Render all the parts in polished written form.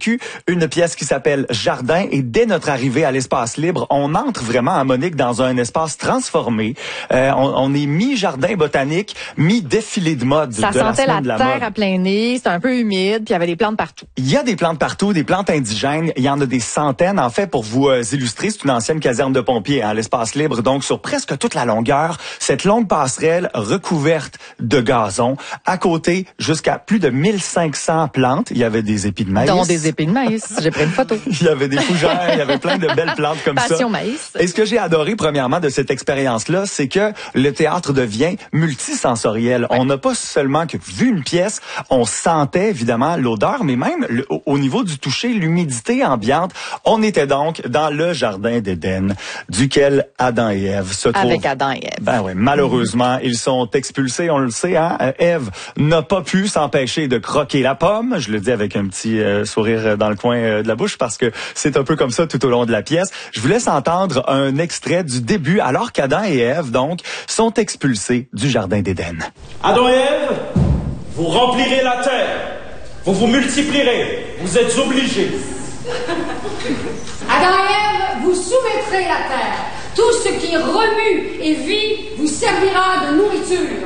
vécu une pièce qui s'appelle Jardin et dès notre arrivée à l'espace libre, on entre vraiment à Monique dans un espace transformé. On est mi-jardin botanique, mi-défilé de mode. Ça sentait la terre à plein nez, c'était un peu humide, puis il y avait des plantes partout. Il y a des plantes partout, des plantes indigènes. Il y en a des centaines. En fait, pour vous illustrer, c'est une ancienne caserne de pompiers, hein, l'espace libre. Donc, sur presque toute la longueur, cette longue passerelle recouverte de gazon. À côté, jusqu'à plus de 1500 plantes. Il y avait des épis de maïs. Dont des épis de maïs. J'ai pris une photo. Il y avait des fougères, il y avait plein de belles plantes comme ça. Passion maïs. Et ce que j'ai adoré, premièrement, de cette expérience-là, c'est que le théâtre devient multisensoriel. Ouais. On n'a pas seulement que vu une pièce, on sentait évidemment l'odeur, mais même au niveau du toucher, l'humidité ambiante. On était donc dans le jardin d'Éden, duquel Adam et Ève se trouvent. Avec Adam et Ève. Ben oui, malheureusement, ils sont expulsés, on le sait, hein. Ève n'a pas pu s'empêcher de croquer la pomme. Je le dis avec un petit sourire dans le coin de la bouche parce que c'est un peu comme ça tout au long de la pièce. Je vous laisse entendre un extrait du début alors qu'Adam et Ève, donc, sont expulsés du jardin d'Éden. Adam et Ève, vous remplirez la terre. Vous vous multiplierez. Vous êtes obligés. Adam et Ève, vous soumettrez la terre. Tout ce qui remue et vit vous servira de nourriture.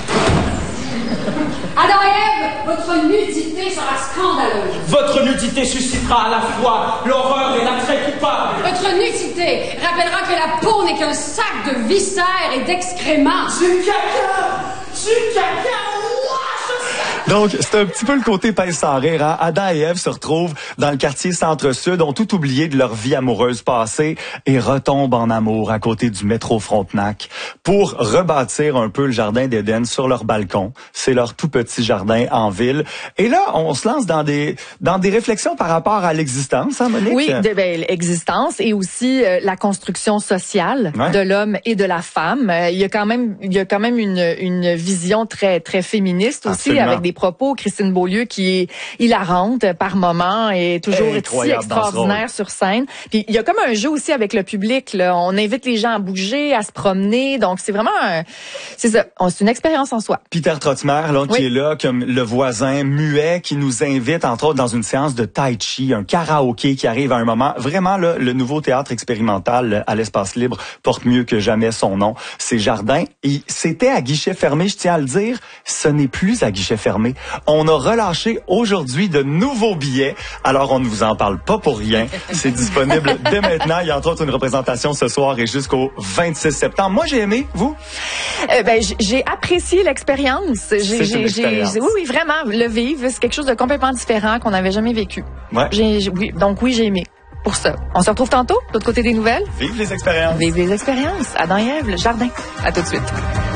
Adam et Ève, votre nudité sera scandaleuse. Votre nudité suscitera à la fois l'horreur et l'attrait coupable. Votre nudité rappellera que la peau n'est qu'un sac de viscères et d'excréments. Du caca! Du caca! Donc, c'est un petit peu le côté pince sans rire, hein? Adam et Ève se retrouvent dans le quartier Centre-Sud, ont tout oublié de leur vie amoureuse passée et retombent en amour à côté du métro Frontenac pour rebâtir un peu le jardin d'Éden sur leur balcon. C'est leur tout petit jardin en ville. Et là, on se lance dans des réflexions par rapport à l'existence, hein, Monique? Oui, l'existence et aussi la construction sociale de l'homme et de la femme. Il y a quand même une vision très très féministe aussi. Absolument. Avec des propos, Christine Beaulieu qui est hilarante par moment et toujours si extraordinaire sur scène. Puis il y a comme un jeu aussi avec le public, là. On invite les gens à bouger, à se promener. Donc c'est vraiment c'est une expérience en soi. Peter Trottimer, là, qui est là comme le voisin muet qui nous invite entre autres dans une séance de tai chi, un karaoké qui arrive à un moment. Vraiment là, le nouveau théâtre expérimental à l'espace libre porte mieux que jamais son nom. C'est Jardin. Et c'était à guichet fermé, je tiens à le dire. Ce n'est plus à guichet fermé. On a relâché aujourd'hui de nouveaux billets. Alors, on ne vous en parle pas pour rien. C'est disponible dès maintenant. Il y a entre autres une représentation ce soir et jusqu'au 26 septembre. Moi, j'ai aimé. Vous? J'ai apprécié l'expérience. Oui, vraiment. Le vivre, c'est quelque chose de complètement différent qu'on n'avait jamais vécu. Ouais. J'ai aimé. Pour ça. On se retrouve tantôt, de l'autre côté des nouvelles. Vive les expériences. Vive les expériences. Adam et Ève, le jardin. À tout de suite.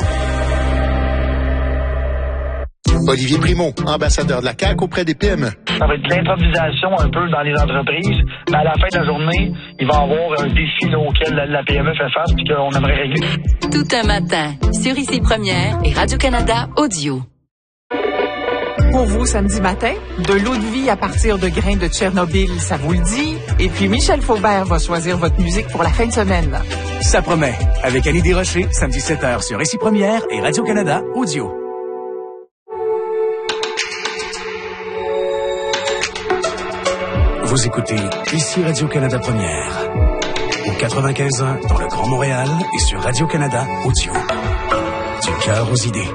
Olivier Primo, ambassadeur de la CAQ auprès des PME. Ça va être de l'improvisation un peu dans les entreprises, mais à la fin de la journée, il va y avoir un défi auquel la PME fait face et qu'on aimerait régler. Tout un matin, sur Ici Première et Radio-Canada Audio. Pour vous, samedi matin, de l'eau de vie à partir de grains de Tchernobyl, ça vous le dit? Et puis Michel Faubert va choisir votre musique pour la fin de semaine. Ça promet. Avec Annie Desrochers, samedi 7h sur Ici Première et Radio-Canada Audio. Vous écoutez Ici Radio-Canada Première, au 95.1 dans le Grand Montréal et sur Radio-Canada Audio. Du cœur aux idées.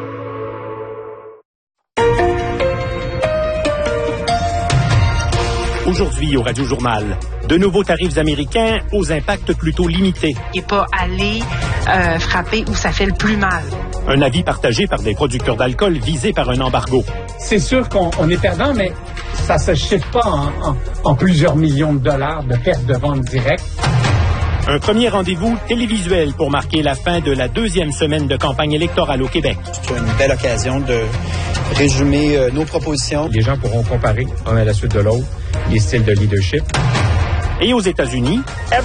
Aujourd'hui au Radio Journal, de nouveaux tarifs américains aux impacts plutôt limités. Et pas aller frapper où ça fait le plus mal. Un avis partagé par des producteurs d'alcool visés par un embargo. C'est sûr qu'on est perdant, mais ça se chiffre pas en plusieurs millions de dollars de pertes de vente directe. Un premier rendez-vous télévisuel pour marquer la fin de la deuxième semaine de campagne électorale au Québec. C'est une belle occasion de résumer nos propositions. Les gens pourront comparer, un à la suite de l'autre, les styles de leadership. Et aux États-Unis,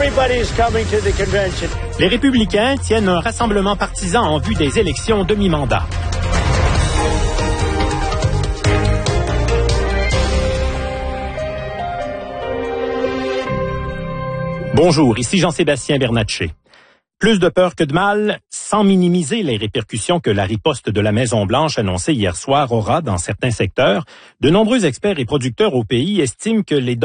les républicains tiennent un rassemblement partisan en vue des élections de mi-mandat. Bonjour, ici Jean-Sébastien Bernatchez. Plus de peur que de mal, sans minimiser les répercussions que la riposte de la Maison-Blanche annoncée hier soir aura dans certains secteurs, de nombreux experts et producteurs au pays estiment que les